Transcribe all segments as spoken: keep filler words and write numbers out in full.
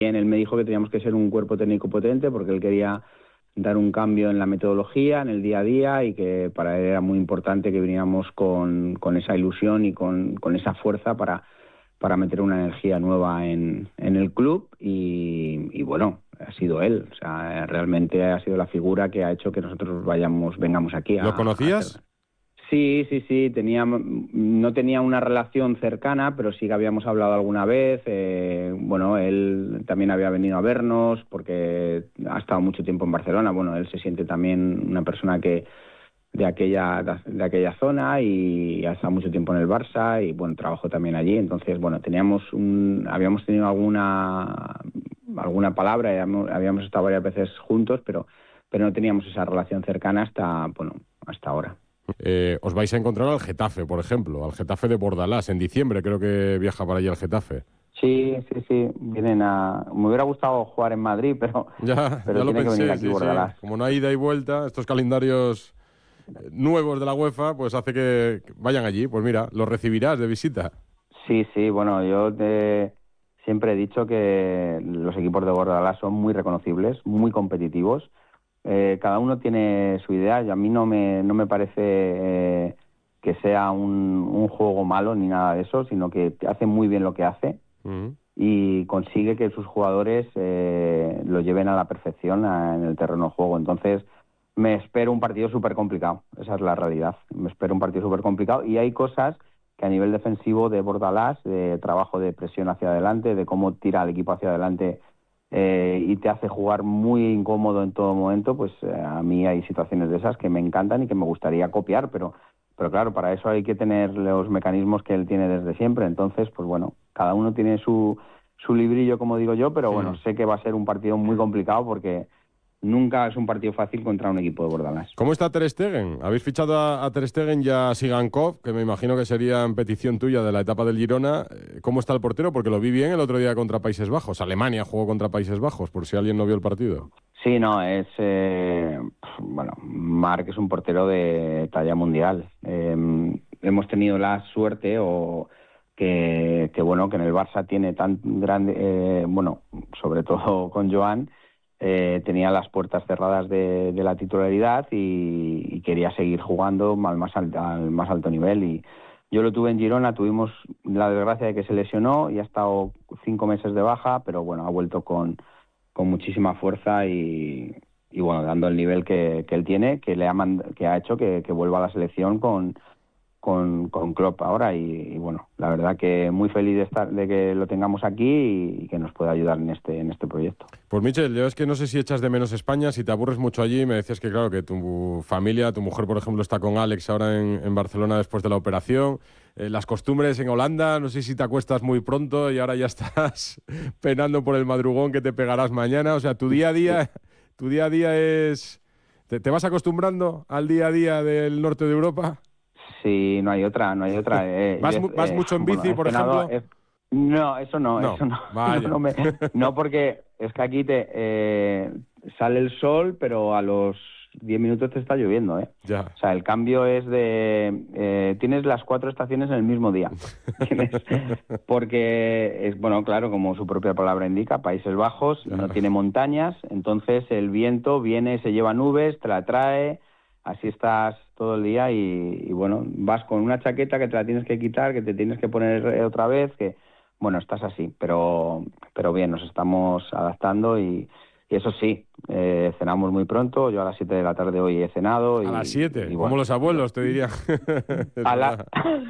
él me dijo que teníamos que ser un cuerpo técnico potente porque él quería dar un cambio en la metodología, en el día a día, y que para él era muy importante que viniéramos con, con esa ilusión y con, con esa fuerza para, para meter una energía nueva en, en el club y, y bueno, ha sido él, o sea, realmente ha sido la figura que ha hecho que nosotros vayamos, vengamos aquí a... ¿Lo conocías? A Sí, sí, sí, tenía, no tenía una relación cercana, pero sí que habíamos hablado alguna vez. Eh, bueno, él también había venido a vernos porque ha estado mucho tiempo en Barcelona. Bueno, él se siente también una persona que de aquella de aquella zona y ha estado mucho tiempo en el Barça y bueno, trabajó también allí. Entonces, bueno, teníamos un, habíamos tenido alguna alguna palabra, habíamos, habíamos estado varias veces juntos, pero pero no teníamos esa relación cercana hasta bueno, hasta ahora. Eh, os vais a encontrar al Getafe, por ejemplo, al Getafe de Bordalás, en diciembre creo que viaja para allí el Getafe. Sí, sí, sí, vienen a... Me hubiera gustado jugar en Madrid, pero, Ya, pero ya lo tiene que pensé, venir aquí sí, Bordalás. sí. Como no hay ida y vuelta, estos calendarios nuevos de la UEFA, pues hace que vayan allí. Pues mira, los recibirás de visita. Sí, sí, bueno, yo te... siempre he dicho que los equipos de Bordalás son muy reconocibles, muy competitivos. Eh, cada uno tiene su idea y a mí no me, no me parece eh, que sea un, un juego malo ni nada de eso, sino que hace muy bien lo que hace. Uh-huh. Y consigue que sus jugadores eh, lo lleven a la perfección a, en el terreno de juego. Entonces, me espero un partido súper complicado. Esa es la realidad. Me espero un partido súper complicado. Y hay cosas que a nivel defensivo de Bordalás, de trabajo de presión hacia adelante, de cómo tira al equipo hacia adelante eh, y te hace jugar muy incómodo en todo momento, pues eh, a mí hay situaciones de esas que me encantan y que me gustaría copiar, pero... Pero claro, para eso hay que tener los mecanismos que él tiene desde siempre. Entonces, pues bueno, cada uno tiene su, su librillo, como digo yo, pero bueno, sé que va a ser un partido muy complicado porque nunca es un partido fácil contra un equipo de Bordalás. ¿Cómo está Ter Stegen? ¿Habéis fichado a, a Ter Stegen y a Sigankov, que me imagino que sería en petición tuya de la etapa del Girona? ¿Cómo está el portero? Porque lo vi bien el otro día contra Países Bajos. Alemania jugó contra Países Bajos, por si alguien no vio el partido. Sí, no, es... Eh, bueno, Marc es un portero de talla mundial. Eh, hemos tenido la suerte o... Que, que bueno, que en el Barça tiene tan grande... Eh, bueno, sobre todo con Joan... Eh, tenía las puertas cerradas de, de la titularidad y, y quería seguir jugando al más, alto, al más alto nivel. Y yo lo tuve en Girona, tuvimos la desgracia de que se lesionó y ha estado cinco meses de baja, pero bueno, ha vuelto con, con muchísima fuerza y, y bueno, dando el nivel que, que él tiene, que le ha, mand- que ha hecho que, que vuelva a la selección con... Con, con Klopp ahora y, y bueno, la verdad que muy feliz de estar de que lo tengamos aquí y, y que nos pueda ayudar en este en este proyecto. Pues Michel, yo es que no sé si echas de menos España, si te aburres mucho allí. Me decías que claro, que tu familia, tu mujer por ejemplo está con Alex ahora en, en Barcelona después de la operación. Eh, las costumbres en Holanda, no sé si te acuestas muy pronto y ahora ya estás penando por el madrugón que te pegarás mañana. O sea, tu día a día, tu día a día es... ¿Te, te vas acostumbrando al día a día del norte de Europa? Sí, no hay otra, no hay otra. Eh, ¿Vas, yo, vas eh, mucho en bueno, bici, he por cenado, ejemplo? he- no, eso no, No, eso no. No, vaya. no, me- no, porque es que aquí te eh, sale el sol, pero a los diez minutos te está lloviendo, ¿eh? Ya. O sea, el cambio es de... eh, tienes las cuatro estaciones en el mismo día. Tienes, porque, es bueno, claro, como su propia palabra indica, Países Bajos, Ya. no tiene montañas, entonces el viento viene, se lleva nubes, te la trae... Así estás todo el día y, y, bueno, vas con una chaqueta que te la tienes que quitar, que te tienes que poner otra vez, que, bueno, estás así, pero, pero bien, nos estamos adaptando y, y eso sí, eh, cenamos muy pronto, yo a las siete de la tarde hoy he cenado y, A las siete, y como bueno. los abuelos, te diría. Es A la... verdad.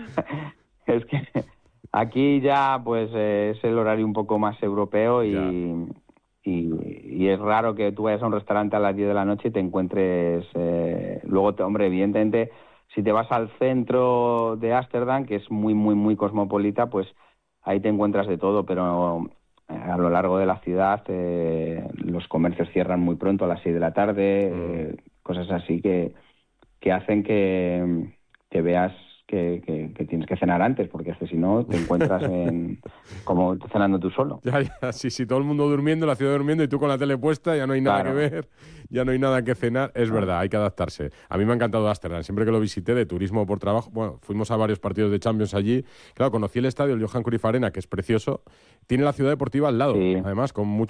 es que aquí ya pues eh, es el horario un poco más europeo Ya. y... Y, y es raro que tú vayas a un restaurante a las diez de la noche y te encuentres... Eh, luego, te, hombre, evidentemente, si te vas al centro de Ámsterdam, que es muy, muy, muy cosmopolita, pues ahí te encuentras de todo, pero eh, a lo largo de la ciudad eh, los comercios cierran muy pronto, a las seis de la tarde, Mm. eh, cosas así que, que hacen que, que veas que, que, que tienes que cenar antes, porque es que si no te encuentras en, como cenando tú solo. Ya, ya, sí, sí, todo el mundo durmiendo, la ciudad durmiendo y tú con la tele puesta, ya no hay nada Claro. que ver, ya no hay nada que cenar. Es verdad, hay que adaptarse. A mí me ha encantado Ámsterdam, siempre que lo visité de turismo por trabajo, bueno, fuimos a varios partidos de Champions allí. Claro, conocí el estadio, el Johan Cruyff Arena, que es precioso. Tiene la ciudad deportiva al lado, Sí. además, con mucho